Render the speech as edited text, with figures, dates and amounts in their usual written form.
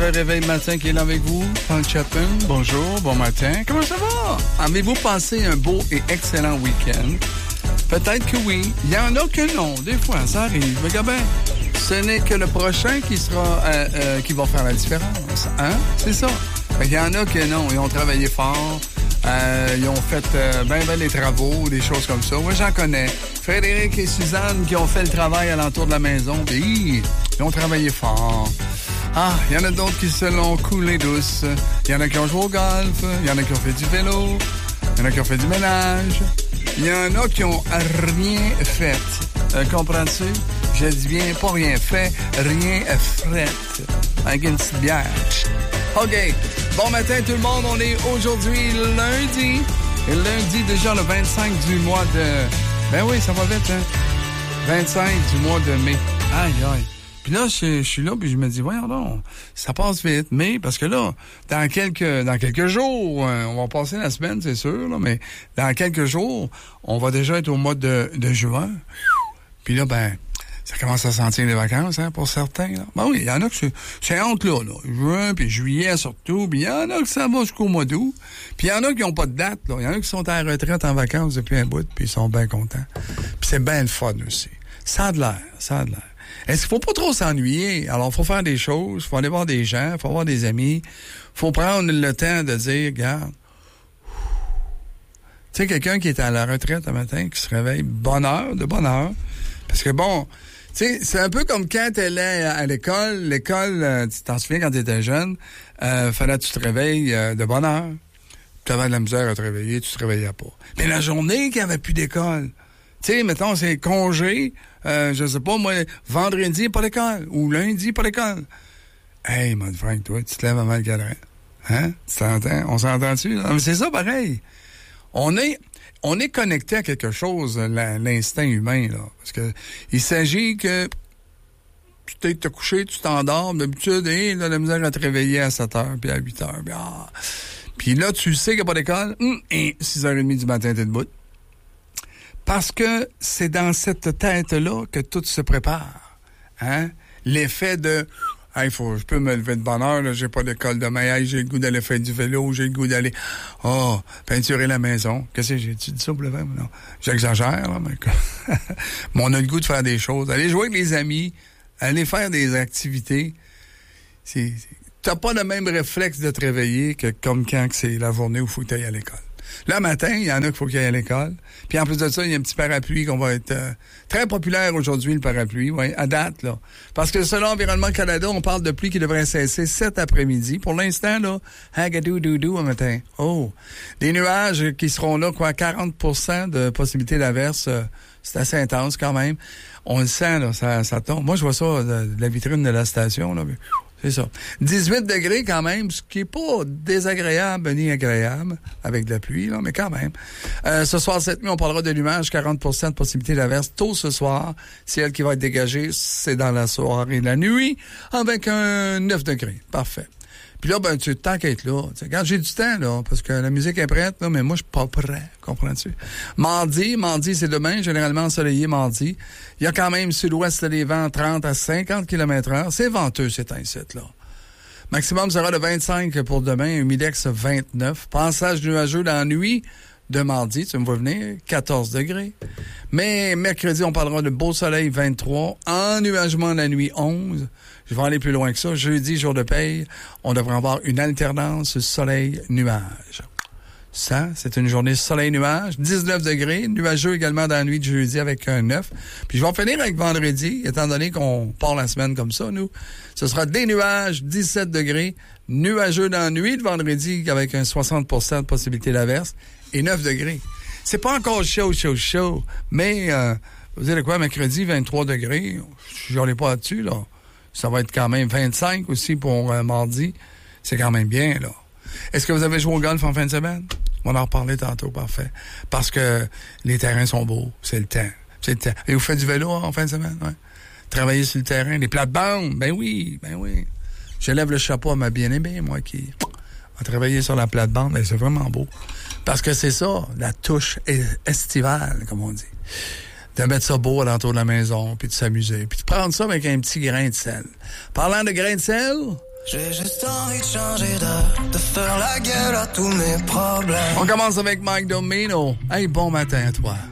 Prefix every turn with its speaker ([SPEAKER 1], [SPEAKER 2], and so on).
[SPEAKER 1] réveil matin qui est là avec vous. Paul Chapin, bonjour, bon matin. Comment ça va? Avez-vous passé un beau et excellent week-end? Peut-être que oui. Il y en a que non. Des fois, ça arrive. Mais regarde bien, ce n'est que le prochain qui sera qui va faire la différence. Hein? C'est ça. Il y en a que non. Ils ont travaillé fort. Ils ont fait ben les travaux, des choses comme ça. Moi, j'en connais. Frédéric et Suzanne qui ont fait le travail alentour de la maison. Puis, ils ont travaillé fort. Ah, il y en a d'autres qui se l'ont coulé douce. Il y en a qui ont joué au golf. Il y en a qui ont fait du vélo. Il y en a qui ont fait du ménage. Il y en a qui ont rien fait. Comprends-tu? Je dis bien, pas rien fait, rien fret. Avec une petite bière. OK. Bon matin tout le monde. On est aujourd'hui lundi. Et lundi, déjà le 25 du mois de... Ben oui, ça va vite, hein? 25 du mois de mai. Aïe, aïe. Puis là, je suis là, puis je me dis, voyons donc, ça passe vite. Mais, parce que là, dans quelques jours, on va passer la semaine, c'est sûr, là, mais dans quelques jours, on va déjà être au mois de juin. Puis là, ben, ça commence à sentir les vacances, hein, pour certains, là. Ben oui, il y en a que c'est entre là. Juin, puis juillet surtout, puis il y en a que ça va jusqu'au mois d'août. Puis il y en a qui n'ont pas de date, là. Il y en a qui sont à la retraite en vacances depuis un bout, puis ils sont bien contents. Puis c'est bien le fun aussi. Ça a de l'air. Est-ce qu'il faut pas trop s'ennuyer? Alors, il faut faire des choses, il faut aller voir des gens, il faut voir des amis, il faut prendre le temps de dire, regarde, tu sais, quelqu'un qui est à la retraite un matin, qui se réveille de bonne heure, parce que bon, tu sais, c'est un peu comme quand elle est à l'école. L'école, tu t'en souviens quand tu étais jeune, fallait que tu te réveilles de bonne heure. Tu avais de la misère à te réveiller, tu te réveillais pas. Mais la journée qu'il n'y avait plus d'école, tu sais, mettons, c'est congé, je sais pas, moi, vendredi, pas l'école, ou lundi, pas l'école. Hey, mon Frank, toi, tu te lèves avant le cadran. Hein? Tu t'entends? On s'entend-tu? Non, mais c'est ça, pareil. On est connecté à quelque chose, l'instinct humain, là. Parce que il s'agit que tu t'es couché, tu t'endors, d'habitude, et là, la misère à te réveiller à 7 heures, puis à 8 heures, puis Puis là, tu sais qu'il n'y a pas d'école, et 6h30 du matin, t'es debout. Parce que c'est dans cette tête-là que tout se prépare. Hein? L'effet de « Hey, je peux me lever de bonne heure, là, j'ai pas d'école demain, hey, j'ai le goût d'aller faire du vélo, j'ai le goût d'aller peinturer la maison. » Qu'est-ce que j'ai-tu dit ça pour le faire? Non. J'exagère, là, mais on a le goût de faire des choses. Aller jouer avec les amis, aller faire des activités. T'as pas le même réflexe de te réveiller que comme quand c'est la journée où il faut que tu ailles à l'école. Là, matin, il y en a qu'il faut qu'il y ait à l'école. Puis en plus de ça, il y a un petit parapluie qu'on va être très populaire aujourd'hui, le parapluie, oui, à date, là. Parce que selon Environnement Canada, on parle de pluie qui devrait cesser cet après-midi. Pour l'instant, là, hagadou-doudou au matin. Oh! Des nuages qui seront là, 40% de possibilité d'averse. C'est assez intense quand même. On le sent, là, ça tombe. Moi, je vois ça de la vitrine de la station, là. C'est ça. 18 degrés quand même, ce qui est pas désagréable ni agréable avec de la pluie, là, mais quand même. Ce soir, cette nuit, on parlera de nuages, 40% de possibilité d'averse tôt ce soir. Ciel qui va être dégagé, c'est dans la soirée et la nuit, avec un 9 degrés. Parfait. Puis là, ben, tu t'inquiètes là. Quand j'ai du temps, là, parce que la musique est prête, là, mais moi, je suis pas prêt. Comprends-tu? Mardi, c'est demain, généralement ensoleillé mardi. Il y a quand même sud-ouest des vents 30 à 50 km/h. C'est venteux, c'est un site, là. Maximum sera de 25 pour demain, humidex 29. Passage nuageux dans la nuit de mardi, tu me vois venir, 14 degrés. Mais mercredi, on parlera de beau soleil 23, ennuagement la nuit 11. Je vais aller plus loin que ça. Jeudi, jour de paye, on devrait avoir une alternance soleil-nuage. Ça, c'est une journée soleil-nuage, 19 degrés, nuageux également dans la nuit de jeudi avec un 9. Puis je vais en finir avec vendredi, étant donné qu'on part la semaine comme ça, nous. Ce sera des nuages, 17 degrés, nuageux dans la nuit de vendredi avec un 60% de possibilité d'averse et 9 degrés. C'est pas encore chaud, mais vous savez quoi, mercredi, 23 degrés, j'en ai pas là-dessus, là. Ça va être quand même 25 aussi pour mardi. C'est quand même bien, là. Est-ce que vous avez joué au golf en fin de semaine? On va en reparler tantôt, parfait. Parce que les terrains sont beaux, c'est le temps. Et vous faites du vélo en fin de semaine? Ouais. Travailler sur le terrain, les plates-bandes, ben oui. Je lève le chapeau à ma bien-aimée, moi, qui a travaillé sur la plate-bande, ben c'est vraiment beau. Parce que c'est ça, la touche estivale, comme on dit. De mettre ça beau alentour de la maison, puis de s'amuser, puis de prendre ça avec un petit grain de sel. Parlant de grain de sel,
[SPEAKER 2] J'ai juste envie de changer de faire la gueule à tous mes problèmes.
[SPEAKER 1] On commence avec Mike Domino. Hey, bon matin à toi.